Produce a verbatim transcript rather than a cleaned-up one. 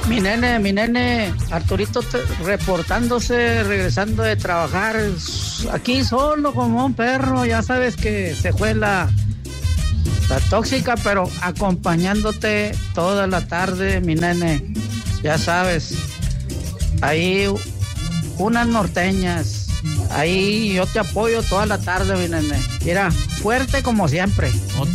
Mi nene, mi nene, Arturito te- reportándose, regresando de trabajar, aquí solo como un perro, ya sabes que se fue la, la tóxica, pero acompañándote toda la tarde, mi nene, ya sabes, ahí unas norteñas, ahí yo te apoyo toda la tarde, mi nene, mira, fuerte como siempre. Otra